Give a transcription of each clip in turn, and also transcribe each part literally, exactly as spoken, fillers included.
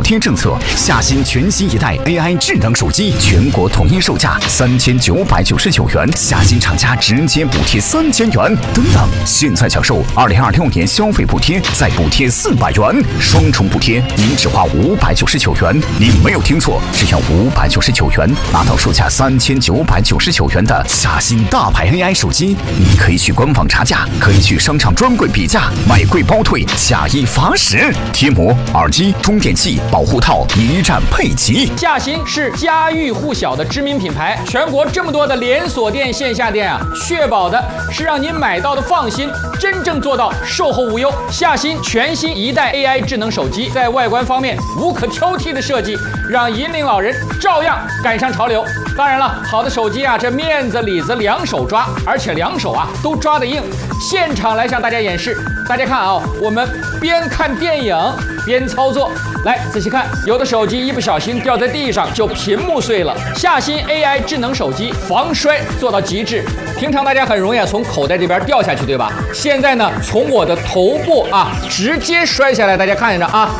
贴政策，夏新全新一代 A I 智能手机全国统一售价三千九百九十九元，夏新厂家直接补贴三千元。等等，现在享受二零二六年消费补贴，再补贴四百元，双重补贴，您只花五百九十九元。您没有听错，只要五百九十九元，拿到售价三千九百九十九元的夏新大牌 A I 手机。你可以去官网查价，可以去商场专柜比价，买贵包退，假一罚十。贴膜、耳机、充电器、保护套一站配齐。 夏新是家喻户晓的知名品牌，全国这么多的连锁店、线下店啊，确保的是让您买到的放心，真正做到售后无忧。夏新全新一代 A I 智能手机，在外观方面无可挑剔的设计，让银龄老人照样赶上潮流。当然了，好的手机啊，这面子里子两手抓，而且两手啊都抓得硬。现场来向大家演示，大家看啊，我们边看电影边操作。来，仔细看，有的手机一不小心掉在地上就屏幕碎了。夏新 A I 智能手机防摔做到极致。平常大家很容易啊从口袋这边掉下去，对吧？现在呢，从我的头部啊直接摔下来，大家看着啊，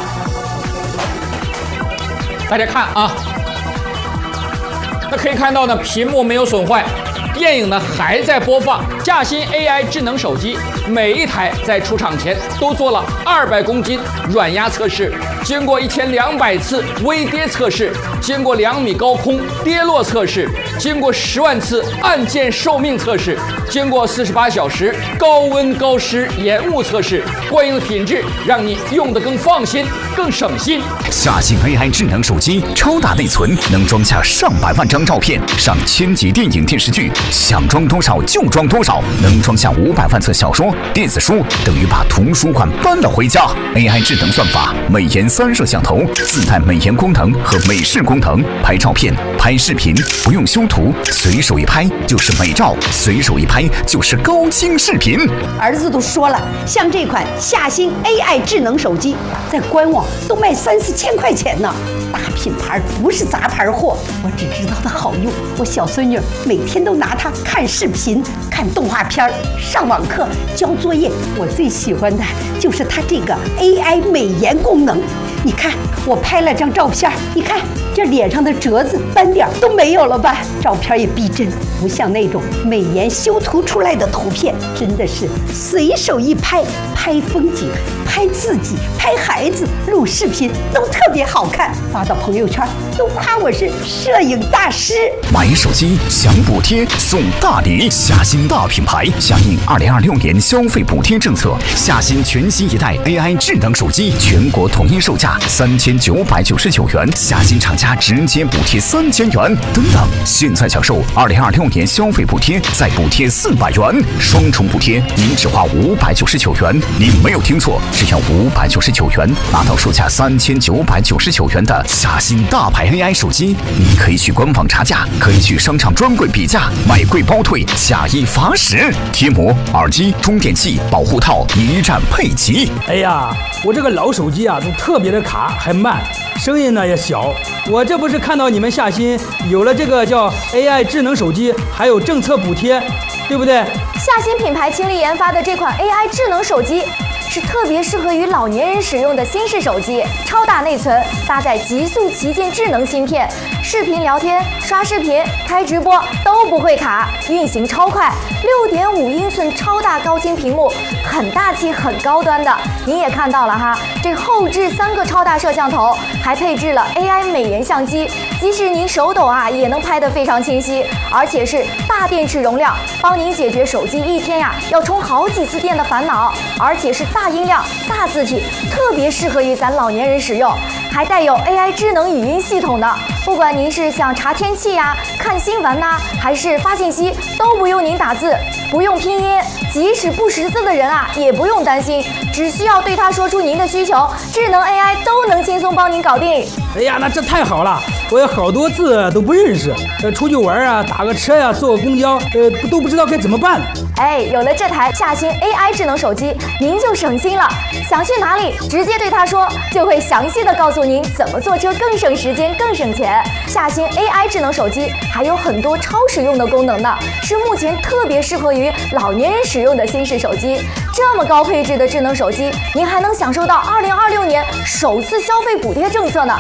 大家看啊，那可以看到呢，屏幕没有损坏。电影呢还在播放。夏新 A I 智能手机每一台在出厂前都做了二百公斤软压测试，经过一千两百次微跌测试，经过两米高空跌落测试，经过十万次按键寿命测试，经过四十八小时高温高湿延误测试，过硬的品质让你用得更放心、更省心。 夏新 A I 智能手机超大内存，能装下上百万张照片，上千集电影电视剧。想装多少就装多少，能装下五百万册小说、电子书，等于把图书馆搬了回家。A I 智能算法，美颜三摄像头，自带美颜功能和美视功能，拍照片、拍视频不用修图，随手一拍就是美照，随手一拍就是高清视频。 儿子都说了，像这款夏新 A I 智能手机，在官网都卖三四千块钱呢。大品牌不是杂牌货，我只知道它好用。我小孙女每天都拿它看视频、看动画片、上网课、交作业。我最喜欢的就是它这个 A I 美颜功能。你看，我拍了张照片，你看这脸上的褶子、斑点都没有了吧？照片也逼真，不像那种美颜修图出来的图片，真的是随手一拍，拍风景、拍自己、拍孩子、录视频都特别好看，发到朋友圈都夸我是摄影大师。 买手机享补贴送大礼，夏新大品牌响应二零二六年消费补贴政策，夏新全新一代 A I 智能手机全国统一售价三千九百九十九元，夏新厂家直接补贴三千元。等等，现在享受二零二六年消费补贴，再补贴四百元，双重补贴，您只花五百九十九元。您没有听错，只要五百九十九元，拿到售价三千九百九十九元的夏新大牌 A I 手机。你可以去官网查价，可以去商场专柜比价，买贵包退，假一罚十。贴膜、耳机、充电器、保护套一站配齐。 哎呀，我这个老手机啊，都特别的卡，还慢，声音呢也小。我这不是看到你们夏新有了这个叫 A I 智能手机，还有政策补贴，对不对？ 夏新品牌倾力研发的这款 A I 智能手机，是特别适合于老年人使用的新式手机，超大内存，搭载极速旗舰智能芯片，视频聊天、刷视频、开直播都不会卡，运行超快。六点五英寸超大高清屏幕，很大气、很高端的。您也看到了哈，这后置三个超大摄像头，还配置了 A I 美颜相机，即使您手抖啊，也能拍得非常清晰，而且是大电池容量，帮您解决手机一天呀要充好几次电的烦恼，而且是大音量、大字体，特别适合于咱老年人使用，还带有 A I 智能语音系统的。不管您是想查天气呀、看新闻呐、还是发信息，都不用您打字，不用拼音，即使不识字的人啊，也不用担心，只需要对他说出您的需求，智能 A I 都能轻松帮您搞定。 哎呀，那这太好了！我有好多字都不认识，呃，出去玩啊，打个车呀、坐个公交，呃，都不知道该怎么办。 哎，有了这台夏新 A I 智能手机，您就省心了。想去哪里，直接对他说，就会详细的告诉您怎么坐车更省时间、更省钱。夏新 A I 智能手机还有很多超实用的功能呢，是目前特别适合于老年人使用的新式手机。这么高配置的智能手机，您还能享受到二零二六年首次消费补贴政策呢。